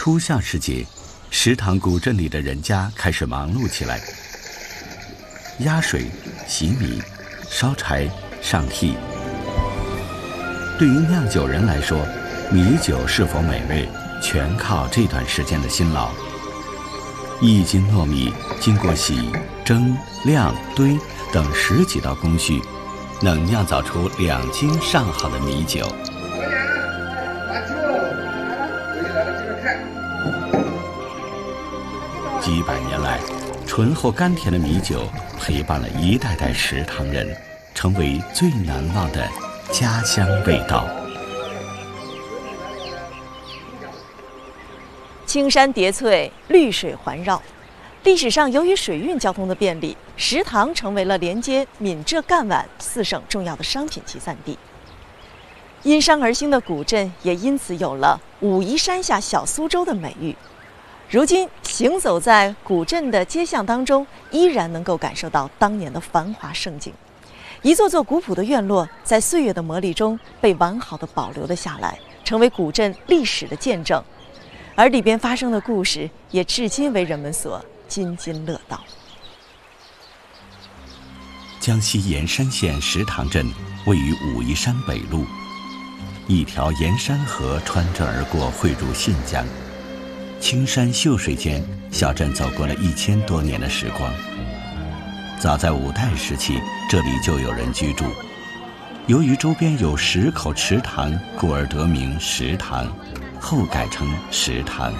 初夏时节，石塘古镇里的人家开始忙碌起来，压水、洗米、烧柴、上屉。对于酿酒人来说，米酒是否美味，全靠这段时间的辛劳。1斤糯米经过洗、蒸、晾、堆等10几道工序，能酿造出2斤上好的米酒。几百年来，醇厚甘甜的米酒陪伴了一代代石塘人，成为最难忘的家乡味道。 青山叠翠，绿水环绕。历史上，由于水运交通的便利，石塘成为了连接闽浙赣皖4省重要的商品集散地。因山而兴的古镇也因此有了“武夷山下小苏州”的美誉。如今行走在古镇的街巷当中，依然能够感受到当年的繁华盛景。一座座古朴的院落在岁月的磨砺中被完好的保留了下来，成为古镇历史的见证。而里边发生的故事也至今为人们所津津乐道。 江西盐山县石塘镇位于武夷山北麓，一条盐山河穿镇而过，汇入信江。青山秀水间，小镇走过了1000多年的时光。早在5代时期，这里就有人居住。由于周边有10口池塘，故而得名石塘，后改成石塘。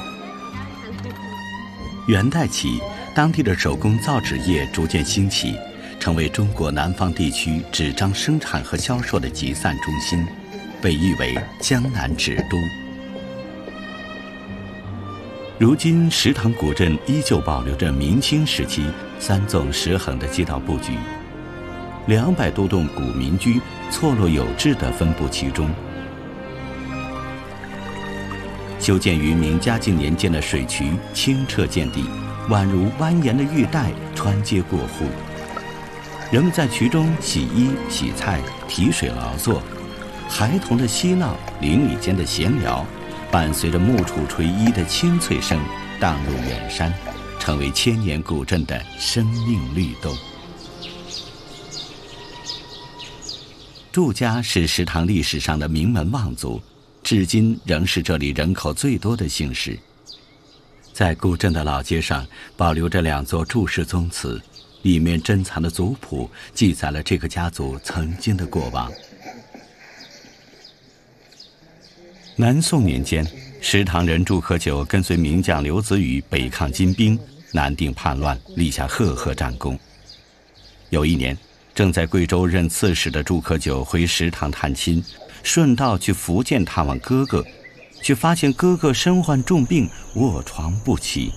元代起，当地的手工造纸业逐渐兴起，成为中国南方地区纸张生产和销售的集散中心，被誉为江南纸都。如今石塘古镇依旧保留着明清时期3纵10横的街道布局，200多栋古民居错落有致地分布其中。修建于明嘉靖年间的水渠清澈见底，宛如蜿蜒的玉带穿街过户。人们在渠中洗衣、洗菜、提水劳作，孩童的嬉闹，邻里间的闲聊，伴随着木杵锤衣的清脆声，荡入远山，成为千年古镇的生命律动。祝家是石塘历史上的名门望族，至今仍是这里人口最多的姓氏。在古镇的老街上，保留着2座祝氏宗祠，里面珍藏的族谱记载了这个家族曾经的过往。南宋年间，石塘人祝可久跟随名将刘子宇北抗金兵，南定叛乱，立下赫赫战功。有一年，正在贵州任刺史的祝可久回石塘探亲，顺道去福建探望哥哥，却发现哥哥身患重病，卧床不起。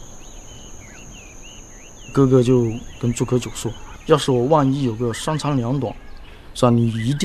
哥哥就跟祝可久说：“要是我万一有个3长2短，是吧？你一定